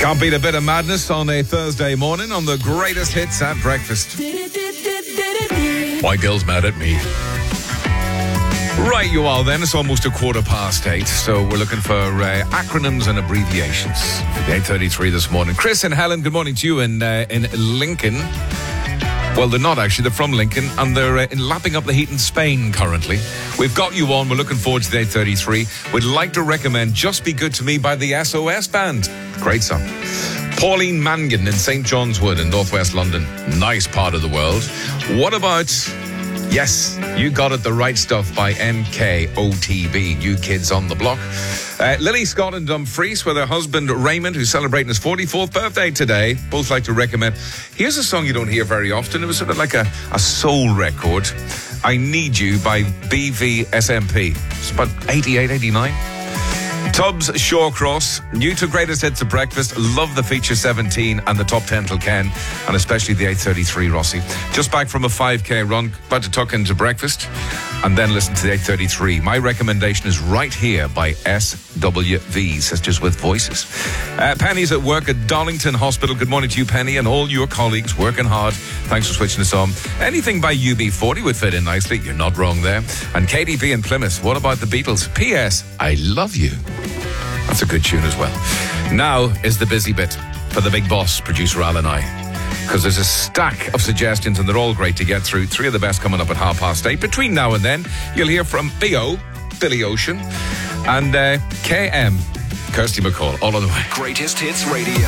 Can't beat a bit of madness on a Thursday morning on the greatest hits at breakfast. Why girls mad at me? Right, you all then. It's almost 8:15, so we're looking for acronyms and abbreviations. The 8:33 this morning. Chris and Helen, good morning to you in Lincoln. Well, they're not actually. They're from Lincoln, and they're lapping up the heat in Spain currently. We've got you on. We're looking forward to the 8:33. We'd like to recommend Just Be Good to Me by the SOS Band. Great song. Pauline Mangan in St. John's Wood in northwest London. Nice part of the world. What about... Yes, you got it, The Right Stuff by NKOTB, New Kids on the Block. Lily Scott and Dumfries with her husband Raymond, who's celebrating his 44th birthday today. Both like to recommend. Here's a song you don't hear very often. It was sort of like a soul record. I Need You by BVSMP. It's about 88, 89. Tubbs Shawcross, new to Greatest Hits of Breakfast. Love the feature 17 and the top 10 till Ken, and especially the 8:33 Rossi. Just back from a 5k run, about to tuck into breakfast, and then listen to the 8:33. My recommendation is Right Here by SWV, Sisters with Voices. Penny's at work at Donington Hospital. Good morning to you, Penny, and all your colleagues working hard. Thanks for switching us on. Anything by UB40 would fit in nicely. You're not wrong there. And KDB in Plymouth. What about the Beatles? P.S. I love you. That's a good tune as well. Now is the busy bit for the big boss, producer Al and I. Because there's a stack of suggestions and they're all great to get through. Three of the best coming up at 8:30. Between now and then, you'll hear from B.O., Billy Ocean, and KM, Kirsty McCall, all on the way. Greatest Hits Radio.